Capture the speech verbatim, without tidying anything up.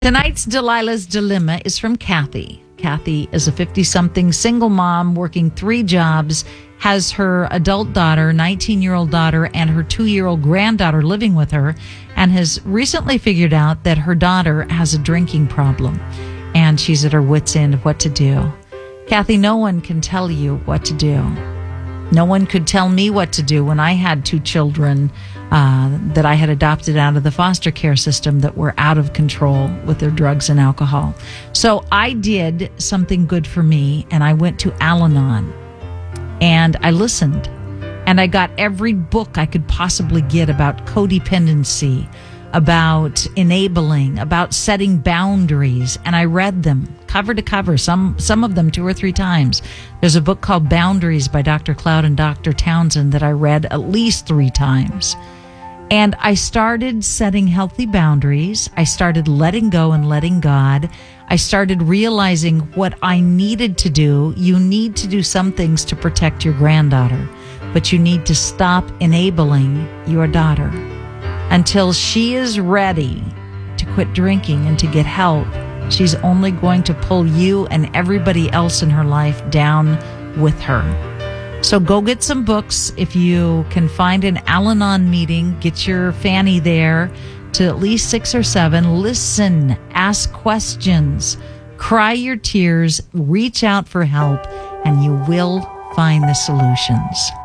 Tonight's Delilah's Dilemma is from Kathy. Kathy is a fifty-something single mom working three jobs, has her adult daughter, nineteen-year-old daughter, and her two-year-old granddaughter living with her, and has recently figured out that her daughter has a drinking problem, and she's at her wit's end of what to do. Kathy, no one can tell you what to do. No one could tell me what to do when I had two children uh, that I had adopted out of the foster care system that were out of control with their drugs and alcohol. So I did something good for me, and I went to Al-Anon, and I listened, and I got every book I could possibly get about codependency, about enabling, about setting boundaries, and I read them cover to cover, some some of them two or three times. There's a book called Boundaries by Doctor Cloud and Doctor Townsend that I read at least three times. And I started setting healthy boundaries. I started letting go and letting God. I started realizing what I needed to do. You need to do some things to protect your granddaughter, but you need to stop enabling your daughter until she is ready to quit drinking and to get help. She's only going to pull you and everybody else in her life down with her. So go get some books. If you can find an Al-Anon meeting, get your fanny there to at least six or seven. Listen, ask questions, cry your tears, reach out for help, and you will find the solutions.